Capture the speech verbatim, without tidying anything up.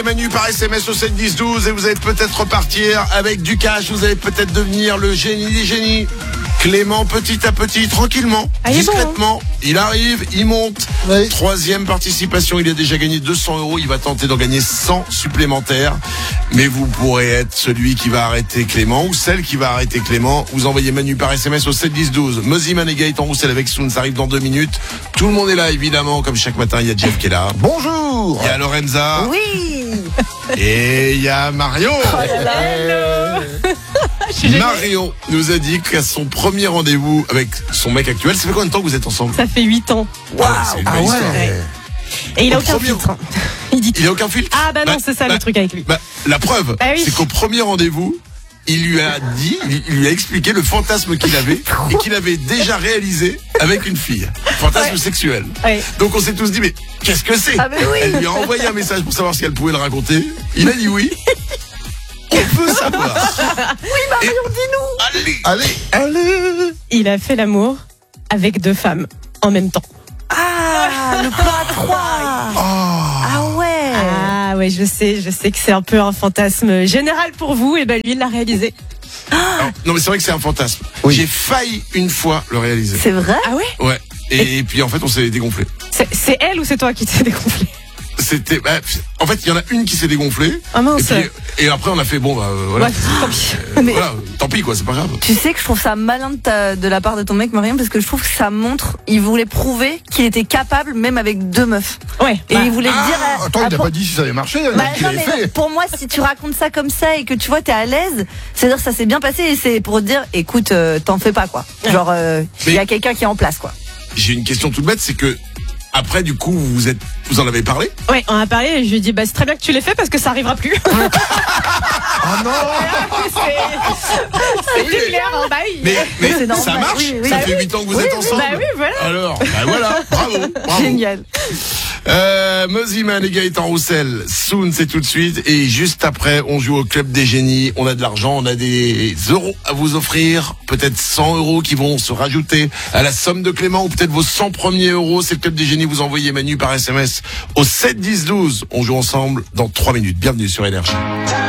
Manu par S M S au sept dix douze et vous allez peut-être repartir avec du cash, vous allez peut-être devenir le génie des génies. Clément, petit à petit, tranquillement, ah, discrètement, bon, hein. il arrive, il monte. Oui. Troisième participation, il a déjà gagné deux cents euros, il va tenter d'en gagner cent supplémentaires. Mais vous pourrez être celui qui va arrêter Clément ou celle qui va arrêter Clément. Vous envoyez Manu par S M S au sept dix douze. Moziman et Gaëtan Roussel avec Soun, ça arrive dans deux minutes. Tout le monde est là, évidemment, comme chaque matin, il y a Jeff qui est là. Bonjour. Il y a Lorenza. Oui. Et il y a Marion. Oh là là, hello. Marion nous a dit qu'à son premier rendez-vous avec son mec actuel, ça fait combien de temps que vous êtes ensemble? Ça fait huit ans. Waouh, c'est une belle Ah ouais. histoire. Et il a Au aucun premier- filtre. hein. Il dit Il a aucun filtre? Ah bah non, Bah, c'est ça bah, le truc avec lui. Bah, la preuve, Bah oui. c'est qu'au premier rendez-vous, il lui a dit, il il lui a expliqué le fantasme qu'il avait et qu'il avait déjà réalisé avec une fille. Fantasme Ouais. sexuel. Ouais. Donc on s'est tous dit, mais qu'est-ce que c'est? Ah, mais oui. Elle lui a envoyé un message pour savoir si elle pouvait le raconter. Il a dit oui. On peut savoir. Oui, Marion, dis-nous. Allez, Allez, allez. Il a fait l'amour avec deux femmes en même temps. Ah, le plan à trois. Ah ouais. Ah ouais, je sais, je sais que c'est un peu un fantasme général pour vous. Et ben lui, il l'a réalisé. Alors, non mais c'est vrai que c'est un fantasme. Oui. J'ai failli une fois le réaliser. C'est vrai? Ah ouais. Ouais. Et, et puis en fait on s'est dégonflé. C'est, c'est elle ou c'est toi qui t'es dégonflé? C'était, bah, en fait il y en a une qui s'est dégonflée. Ah mince. Et, puis, et après on a fait bon bah euh, voilà. Ouais, tant pis. Euh, Mais- voilà, tant pis quoi, c'est pas grave. Tu sais que je trouve ça malin de, ta- de la part de ton mec, Marion, parce que je trouve que ça montre, il voulait prouver qu'il était capable même avec deux meufs. Ouais. Et bah, il voulait Ah, dire. à- attends, à- il n'a pour- pas dit si ça avait marché. Bah, il non, l'avait mais fait. pour moi, si tu racontes ça comme ça et que tu vois, t'es à l'aise, c'est-à-dire que ça s'est bien passé et c'est pour te dire, écoute, euh, t'en fais pas, quoi. Genre, euh, il Mais- y a quelqu'un qui est en place, quoi. J'ai une question toute bête, c'est que après du coup vous êtes, vous en avez parlé. ouais, on a parlé et je lui ai dit, bah c'est très bien que tu l'aies fait parce que ça arrivera plus. Ah non. C'est clair, hein, bah oui. Mais, mais C'est normal, ça marche. oui, oui. ça Bah fait oui. huit ans que vous Oui, êtes oui, ensemble. bah oui, voilà. Alors, bah voilà, bravo, bravo. Génial. Euh, Moziman et Gaëtan Roussel, Soun c'est tout de suite et juste après on joue au club des génies, on a de l'argent, on a des euros à vous offrir, peut-être cent euros qui vont se rajouter à la somme de Clément ou peut-être vos cent premiers euros, c'est le club des génies, vous envoyez Manu par S M S au sept dix douze, on joue ensemble dans trois minutes, bienvenue sur Énergie.